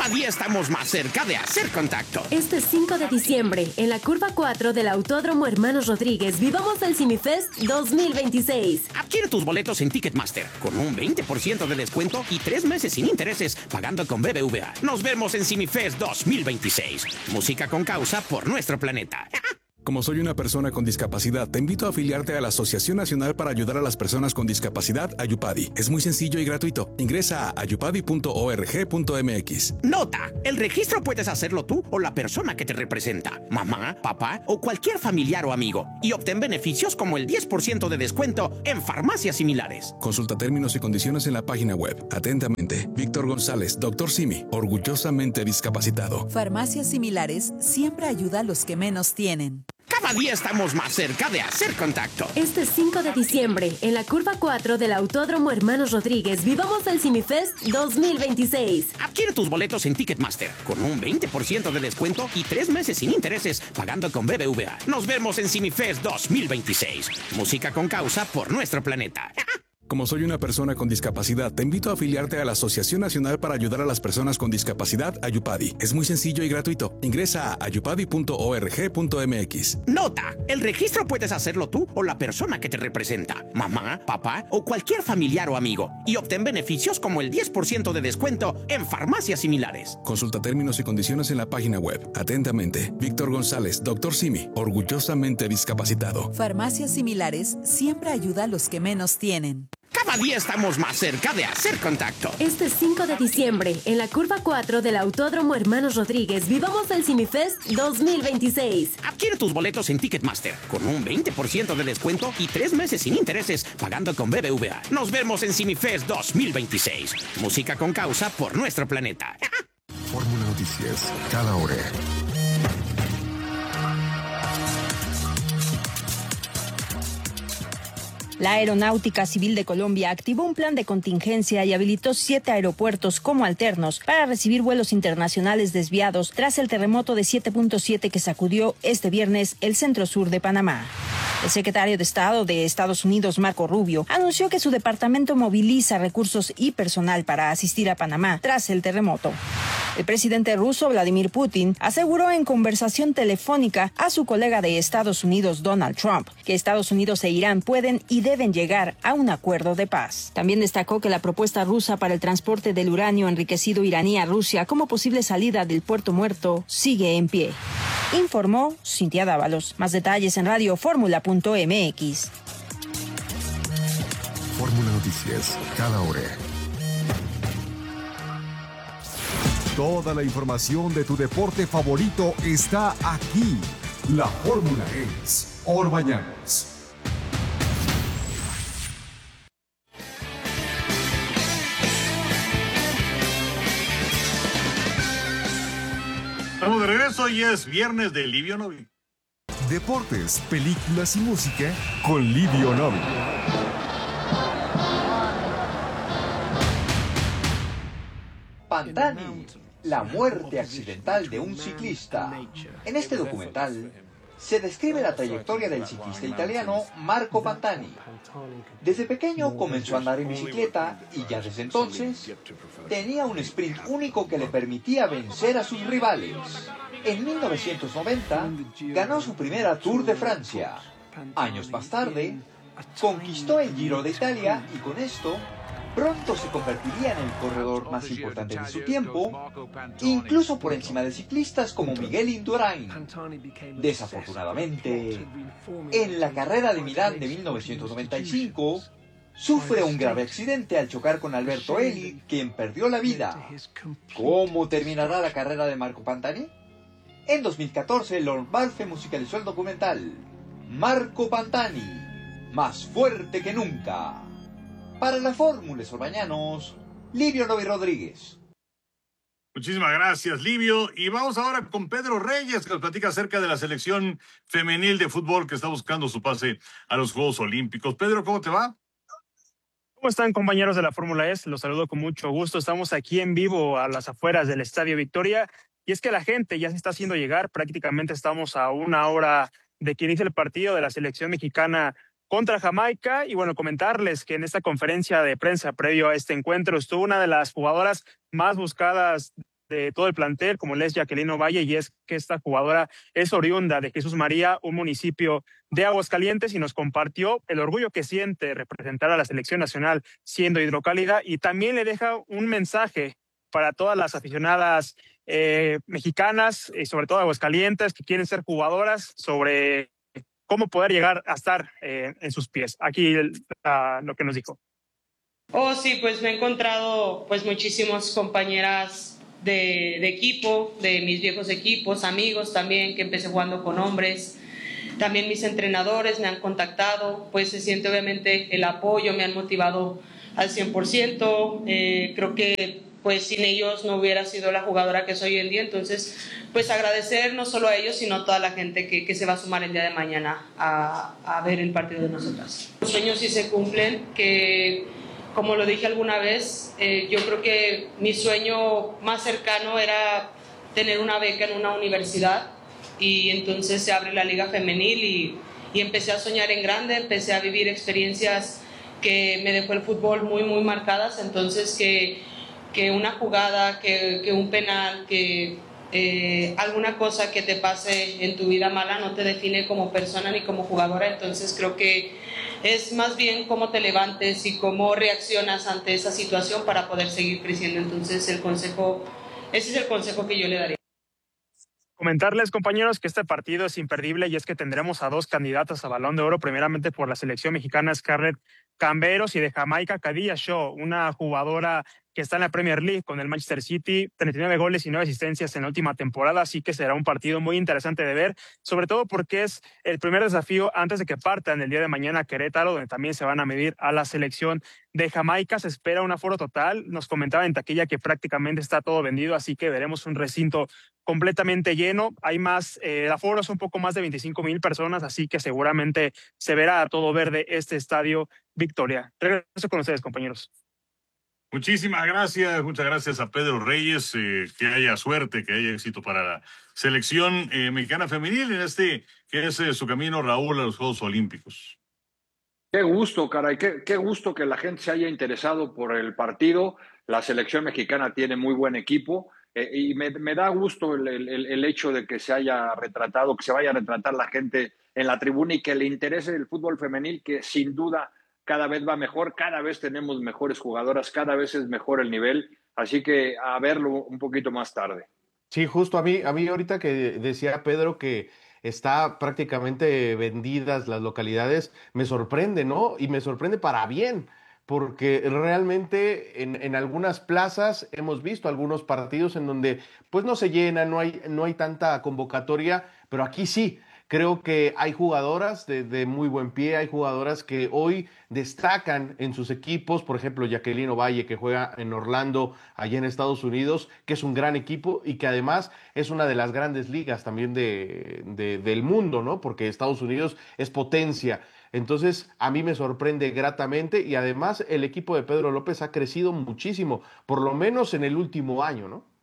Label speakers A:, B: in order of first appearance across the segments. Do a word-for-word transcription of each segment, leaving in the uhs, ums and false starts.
A: Cada día estamos más cerca de hacer contacto.
B: Este cinco de diciembre, en la curva cuatro del Autódromo Hermanos Rodríguez, vivamos el CineFest dos mil veintiséis.
A: Adquiere tus boletos en Ticketmaster con un veinte por ciento de descuento y tres meses sin intereses pagando con B B V A. Nos vemos en CineFest dos mil veintiséis. Música con causa por nuestro planeta.
C: Como soy una persona con discapacidad, te invito a afiliarte a la Asociación Nacional para Ayudar a las Personas con Discapacidad, Ayupadi. Es muy sencillo y gratuito. Ingresa a ayupadi punto org punto mx.
A: Nota: el registro puedes hacerlo tú o la persona que te representa, mamá, papá o cualquier familiar o amigo, y obtén beneficios como el diez por ciento de descuento en farmacias similares.
C: Consulta términos y condiciones en la página web. Atentamente, Víctor González, doctor Simi, orgullosamente discapacitado.
D: Farmacias Similares siempre ayuda a los que menos tienen.
A: Cada día estamos más cerca de hacer contacto.
B: Este cinco de diciembre, en la curva cuatro del Autódromo Hermanos Rodríguez, vivamos el CineFest dos mil veintiséis.
A: Adquiere tus boletos en Ticketmaster con un veinte por ciento de descuento y tres meses sin intereses pagando con B B V A. Nos vemos en CineFest dos mil veintiséis. Música con causa por nuestro planeta.
C: Como soy una persona con discapacidad, te invito a afiliarte a la Asociación Nacional para Ayudar a las Personas con Discapacidad, Ayupadi. Es muy sencillo y gratuito. Ingresa a ayupadi punto org punto mx.
A: Nota: el registro puedes hacerlo tú o la persona que te representa, mamá, papá o cualquier familiar o amigo, y obtén beneficios como el diez por ciento de descuento en farmacias similares.
C: Consulta términos y condiciones en la página web. Atentamente, Víctor González, doctor Simi, orgullosamente discapacitado.
D: Farmacias Similares siempre ayuda a los que menos tienen.
A: Cada día estamos más cerca de hacer contacto.
B: Este cinco de diciembre, en la curva cuatro del Autódromo Hermanos Rodríguez, vivamos el CineFest dos mil veintiséis.
A: Adquiere tus boletos en Ticketmaster con un veinte por ciento de descuento y tres meses sin intereses pagando con B B V A. Nos vemos en CineFest dos mil veintiséis. Música con causa por nuestro planeta.
E: Fórmula Noticias, cada hora.
F: La Aeronáutica Civil de Colombia activó un plan de contingencia y habilitó siete aeropuertos como alternos para recibir vuelos internacionales desviados tras el terremoto de siete punto siete que sacudió este viernes el centro-sur de Panamá. El secretario de Estado de Estados Unidos, Marco Rubio, anunció que su departamento moviliza recursos y personal para asistir a Panamá tras el terremoto. El presidente ruso Vladimir Putin aseguró en conversación telefónica a su colega de Estados Unidos, Donald Trump, que Estados Unidos e Irán pueden y deben llegar a un acuerdo de paz. También destacó que la propuesta rusa para el transporte del uranio enriquecido iraní a Rusia como posible salida del Puerto Muerto sigue en pie. Informó Cintia Dávalos. Más detalles en radio fórmula punto mx.
E: Fórmula Noticias, cada hora. Toda la información de tu deporte favorito está aquí. La fórmula es Orbañanos.
G: Estamos de regreso y es viernes de Livio Novi.
E: Deportes, películas y música con Livio Novi.
H: Pantani, la muerte accidental de un ciclista. En este documental se describe la trayectoria del ciclista italiano Marco Pantani. Desde pequeño comenzó a andar en bicicleta y ya desde entonces tenía un sprint único que le permitía vencer a sus rivales. En mil novecientos noventa ganó su primera Tour de Francia. Años más tarde, conquistó el Giro de Italia y con esto pronto se convertiría en el corredor más importante de su tiempo, incluso por encima de ciclistas como Miguel Indurain. Desafortunadamente, en la carrera de Milán de mil novecientos noventa y cinco, sufre un grave accidente al chocar con Alberto Eli, quien perdió la vida. ¿Cómo terminará la carrera de Marco Pantani? En dos mil catorce, Lord Balfe musicalizó el documental Marco Pantani, más fuerte que nunca. Para la Fórmula Orbañanos, Livio Novi Rodríguez.
G: Muchísimas gracias, Livio. Y vamos ahora con Pedro Reyes, que nos platica acerca de la selección femenil de fútbol que está buscando su pase a los Juegos Olímpicos. Pedro, ¿cómo te va?
I: ¿Cómo están, compañeros de la Fórmula E? Los saludo con mucho gusto. Estamos aquí en vivo a las afueras del Estadio Victoria. Y es que la gente ya se está haciendo llegar. Prácticamente estamos a una hora de que inicie el partido de la selección mexicana contra Jamaica. Y bueno, comentarles que en esta conferencia de prensa previo a este encuentro estuvo una de las jugadoras más buscadas de todo el plantel, como es Jacqueline Ovalle, y es que esta jugadora es oriunda de Jesús María, un municipio de Aguascalientes, y nos compartió el orgullo que siente representar a la selección nacional siendo hidrocálida, y también le deja un mensaje para todas las aficionadas eh, mexicanas, y sobre todo Aguascalientes, que quieren ser jugadoras, sobre cómo poder llegar a estar eh, en sus pies. Aquí el, uh, lo que nos dijo.
J: Oh, sí, pues me he encontrado pues muchísimas compañeras de, de equipo, de mis viejos equipos, amigos también, que empecé jugando con hombres. También mis entrenadores me han contactado, pues se siente obviamente el apoyo, me han motivado al cien por ciento. Eh, creo que pues sin ellos no hubiera sido la jugadora que soy hoy en día. Entonces, pues agradecer no solo a ellos, sino a toda la gente que, que se va a sumar el día de mañana a, a ver el partido de nosotras. Los sueños sí se cumplen, que como lo dije alguna vez, eh, yo creo que mi sueño más cercano era tener una beca en una universidad, y entonces se abre la liga femenil y, y empecé a soñar en grande, empecé a vivir experiencias que me dejó el fútbol muy, muy marcadas. Entonces que, que una jugada, que, que un penal, que eh, alguna cosa que te pase en tu vida mala no te define como persona ni como jugadora. Entonces creo que es más bien cómo te levantes y cómo reaccionas ante esa situación para poder seguir creciendo. Entonces el consejo, ese es el consejo que yo le daría.
I: Comentarles, compañeros, que este partido es imperdible, y es que tendremos a dos candidatas a Balón de Oro, primeramente por la selección mexicana, Scarlett Camberos, y de Jamaica, Khadija Shaw, una jugadora que está en la Premier League con el Manchester City, treinta y nueve goles y nueve asistencias en la última temporada, así que será un partido muy interesante de ver, sobre todo porque es el primer desafío antes de que partan el día de mañana a Querétaro, donde también se van a medir a la selección de Jamaica. Se espera un aforo total, nos comentaba en taquilla que prácticamente está todo vendido, así que veremos un recinto completamente lleno. Hay más, eh, el aforo es un poco más de veinticinco mil personas, así que seguramente se verá a todo verde este estadio Victoria. Regreso con ustedes, compañeros.
G: Muchísimas gracias, muchas gracias a Pedro Reyes, eh, que haya suerte, que haya éxito para la selección eh, mexicana femenil en este que es eh, su camino, Raúl, a los Juegos Olímpicos.
K: Qué gusto, caray, qué, qué gusto que la gente se haya interesado por el partido. La selección mexicana tiene muy buen equipo eh, y me, me da gusto el, el, el hecho de que se haya retratado, que se vaya a retratar la gente en la tribuna y que le interese el fútbol femenil, que sin duda cada vez va mejor, cada vez tenemos mejores jugadoras, cada vez es mejor el nivel, así que a verlo un poquito más tarde.
L: Sí, justo a mí, a mí ahorita que decía Pedro que está prácticamente vendidas las localidades, me sorprende, ¿no? Y me sorprende para bien, porque realmente en, en algunas plazas hemos visto algunos partidos en donde pues no se llena, no hay, no hay tanta convocatoria, pero aquí sí. Creo que hay jugadoras de, de muy buen pie, hay jugadoras que hoy destacan en sus equipos, por ejemplo, Jacqueline Ovalle, que juega en Orlando, allá en Estados Unidos, que es un gran equipo y que además es una de las grandes ligas también de, de, del mundo, ¿no? Porque Estados Unidos es potencia. Entonces, a mí me sorprende gratamente y además el equipo de Pedro López ha crecido muchísimo, por lo menos en el último año, ¿no?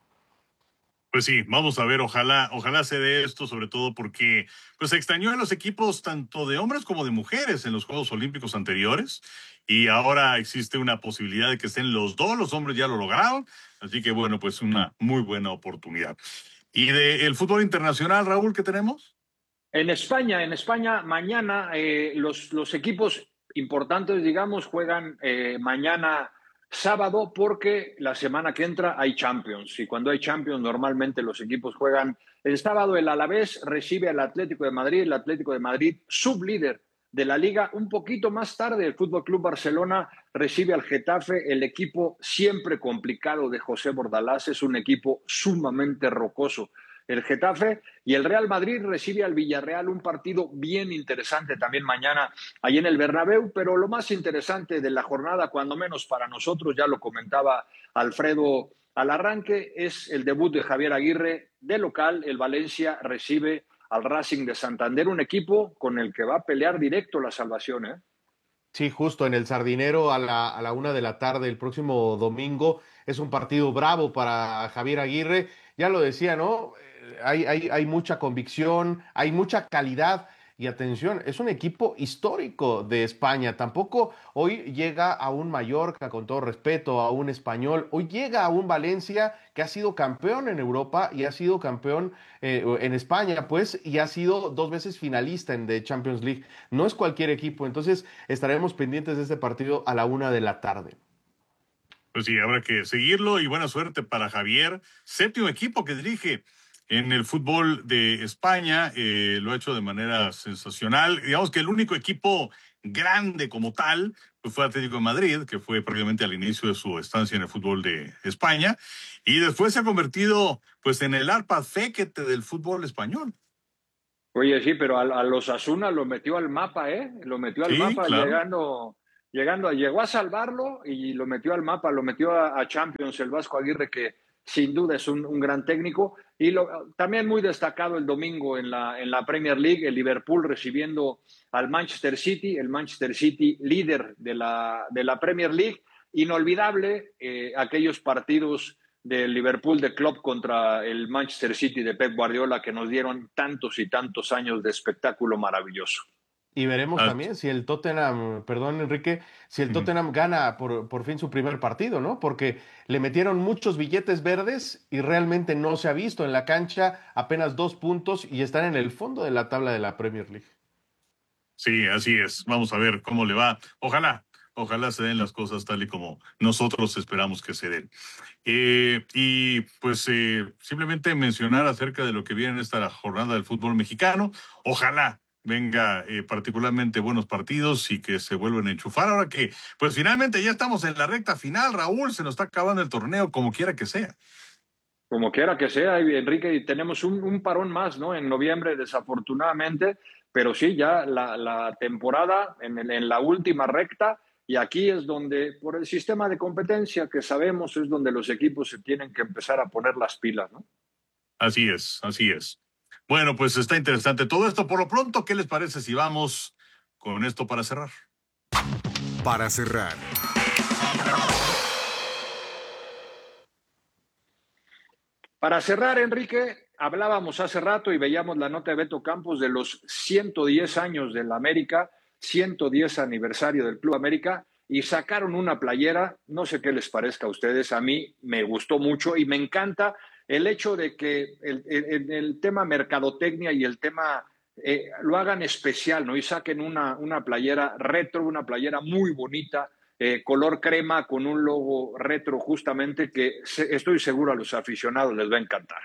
G: Pues sí, vamos a ver, ojalá, ojalá se dé esto, sobre todo porque pues se extrañó a los equipos tanto de hombres como de mujeres en los Juegos Olímpicos anteriores, y ahora existe una posibilidad de que estén los dos, los hombres ya lo lograron, así que bueno, pues una muy buena oportunidad. ¿Y del fútbol internacional, Raúl, qué tenemos?
K: En España, en España mañana eh, los, los equipos importantes, digamos, juegan eh, mañana sábado, porque la semana que entra hay Champions, y cuando hay Champions normalmente los equipos juegan el sábado. El Alavés recibe al Atlético de Madrid, el Atlético de Madrid, sublíder de la Liga. Un poquito más tarde el Fútbol Club Barcelona recibe al Getafe, el equipo siempre complicado de José Bordalás, es un equipo sumamente rocoso el Getafe, y el Real Madrid recibe al Villarreal, un partido bien interesante también mañana allí en el Bernabéu. Pero lo más interesante de la jornada, cuando menos para nosotros, ya lo comentaba Alfredo al arranque, es el debut de Javier Aguirre de local. El Valencia recibe al Racing de Santander, un equipo con el que va a pelear directo la salvación, ¿eh?
L: Sí, justo en el Sardinero a la, a la una de la tarde el próximo domingo. Es un partido bravo para Javier Aguirre. Ya lo decía, ¿no? Hay, hay, hay mucha convicción, hay mucha calidad Y atención, es un equipo histórico de España. Tampoco hoy llega a un Mallorca, con todo respeto, a un Español. Hoy llega a un Valencia que ha sido campeón en Europa y ha sido campeón eh, en España, pues, y ha sido dos veces finalista en The Champions League. No es cualquier equipo. Entonces, estaremos pendientes de este partido a la una de la tarde.
G: Pues sí, habrá que seguirlo y buena suerte para Javier. Séptimo equipo que dirige en el fútbol de España, eh, lo ha hecho de manera sensacional. Digamos que el único equipo grande como tal pues fue Atlético de Madrid, que fue prácticamente al inicio de su estancia en el fútbol de España, y después se ha convertido pues en el arpa féquete del fútbol español.
K: Oye, sí, pero a, a los Osasuna lo metió al mapa, ¿eh? Lo metió al
G: Sí,
K: mapa
G: claro.
K: llegando, llegando, llegó a salvarlo y lo metió al mapa, lo metió a, a Champions, el Vasco Aguirre, que sin duda es un, un gran técnico. Y lo, también muy destacado el domingo en la, en la Premier League, el Liverpool recibiendo al Manchester City, el Manchester City líder de la, de la Premier League. Inolvidable eh, aquellos partidos del Liverpool de Klopp contra el Manchester City de Pep Guardiola que nos dieron tantos y tantos años de espectáculo maravilloso.
L: Y veremos
G: Ah.
L: también si el Tottenham, perdón Enrique, si el
G: Ujú.
L: Tottenham gana por, por fin su primer partido, ¿no? Porque le metieron muchos billetes verdes y realmente no se ha visto en la cancha, apenas dos puntos y están en el fondo de la tabla de la Premier League.
G: Sí, así es. Vamos a ver cómo le va. Ojalá, ojalá se den las cosas tal y como nosotros esperamos que se den. Eh, y pues eh, simplemente mencionar acerca de lo que viene en esta jornada del fútbol mexicano. Ojalá venga eh, particularmente buenos partidos y que se vuelvan a enchufar. Ahora que, pues finalmente ya estamos en la recta final, Raúl, se nos está acabando el torneo, como quiera que sea.
K: Como quiera que sea, Enrique, y tenemos un, un parón más, ¿no? En noviembre, desafortunadamente, pero sí, ya la, la temporada en, el- en la última recta, y aquí es donde, por el sistema de competencia que sabemos, es donde los equipos se tienen que empezar a poner las pilas, ¿no?
G: Así es, así es. Bueno, pues está interesante todo esto. Por lo pronto, ¿qué les parece si vamos con esto para cerrar?
E: Para cerrar,
K: Para cerrar, Enrique, hablábamos hace rato y veíamos la nota de Beto Campos de los ciento diez años del América, ciento diez aniversario del Club América, y sacaron una playera, no sé qué les parezca a ustedes, a mí me gustó mucho y me encanta el hecho de que el, el, el tema mercadotecnia y el tema eh, lo hagan especial, ¿no? Y saquen una, una playera retro, una playera muy bonita, eh, color crema con un logo retro justamente que se, estoy seguro a los aficionados les va a encantar.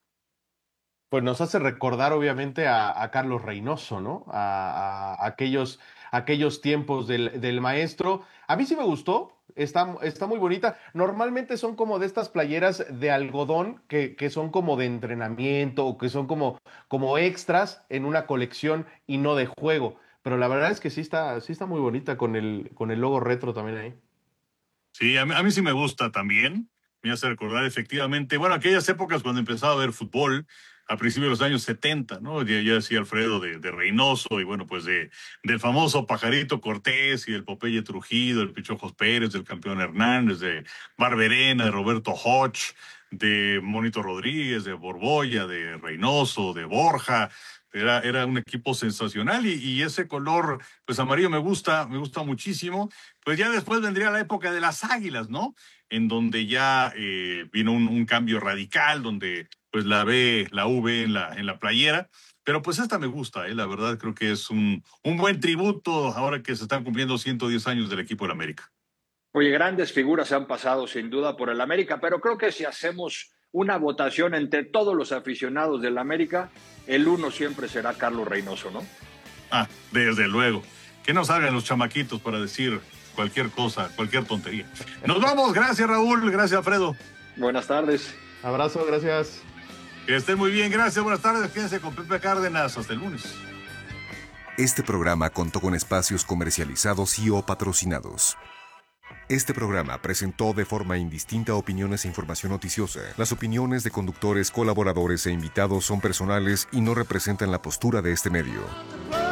L: Pues nos hace recordar obviamente a, a Carlos Reynoso, ¿no? A, a aquellos, aquellos tiempos del, del maestro. A mí sí me gustó, está, está muy bonita. Normalmente son como de estas playeras de algodón que, que son como de entrenamiento o que son como, como extras en una colección y no de juego. Pero la verdad es que sí está, sí está muy bonita con el, con el logo retro también ahí.
G: Sí, a mí, a mí sí me gusta también. Me hace recordar efectivamente, bueno, aquellas épocas cuando empezaba a ver fútbol, a principios de los años setenta, ¿no? Ya, ya decía Alfredo de, de Reynoso y bueno, pues de, del famoso Pajarito Cortés y del Popeye Trujillo, del Pichojos Pérez, del campeón Hernández, de Barberena, de Roberto Hodge, de Monito Rodríguez, de Borbolla, de Reynoso, de Borja. Era, era un equipo sensacional y, y ese color, pues amarillo me gusta, me gusta muchísimo. Pues ya después vendría la época de las Águilas, ¿no? En donde ya eh, vino un, un cambio radical, donde pues la B, la V en la, en la playera. Pero pues esta me gusta, ¿eh? La verdad creo que es un, un buen tributo ahora que se están cumpliendo ciento diez años del equipo del América.
K: Oye, grandes figuras han pasado sin duda por el América, pero creo que si hacemos una votación entre todos los aficionados del América, el uno siempre será Carlos Reynoso, ¿no?
G: Ah, desde luego. Que no salgan los chamaquitos para decir cualquier cosa, cualquier tontería. Nos vamos, gracias Raúl, gracias Alfredo.
K: Buenas tardes.
L: Abrazo, gracias.
G: Que estén muy bien, gracias, buenas tardes, quédense con Pepe Cárdenas, hasta el lunes.
E: este programa contó con espacios comercializados y o patrocinados. Este programa presentó de forma indistinta opiniones e información noticiosa. Las opiniones de conductores, colaboradores e invitados son personales y no representan la postura de este medio.